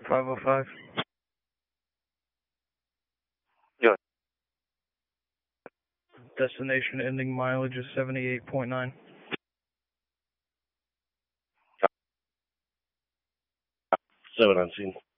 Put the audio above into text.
505. Yeah. Destination ending mileage is 78.9. 7 on scene.